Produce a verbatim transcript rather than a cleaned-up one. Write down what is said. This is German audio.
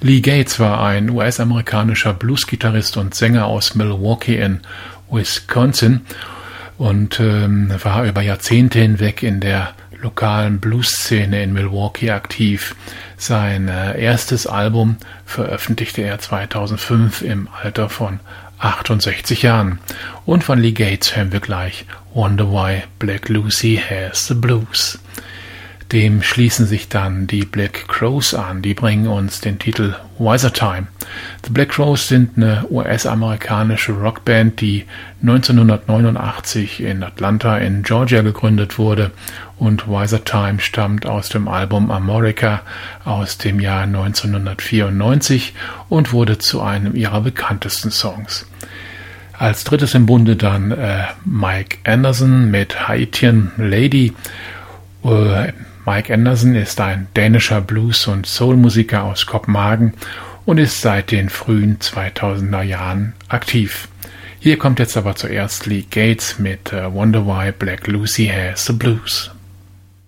Lee Gates war ein U S-amerikanischer Bluesgitarrist und Sänger aus Milwaukee in Wisconsin und ähm, war über Jahrzehnte hinweg in der lokalen Blues-Szene in Milwaukee aktiv. Sein äh, erstes Album veröffentlichte er zweitausendfünf im Alter von achtundsechzig Jahren. Und von Lee Gates hören wir gleich Wonder Why Black Lucy Has the Blues. Dem schließen sich dann die Black Crowes an. Die bringen uns den Titel Wiser Time. The Black Crowes sind eine U S-amerikanische Rockband, die neunzehnhundertneunundachtzig in Atlanta in Georgia gegründet wurde, und Wiser Time stammt aus dem Album Amorica aus dem Jahr neunzehnhundertvierundneunzig und wurde zu einem ihrer bekanntesten Songs. Als drittes im Bunde dann äh, Mike Anderson mit Haitian Lady. Äh, Mike Anderson ist ein dänischer Blues- und Soul-Musiker aus Kopenhagen und ist seit den frühen zweitausender Jahren aktiv. Hier kommt jetzt aber zuerst Lee Gates mit uh, Wonder Why Black Lucy Has the Blues.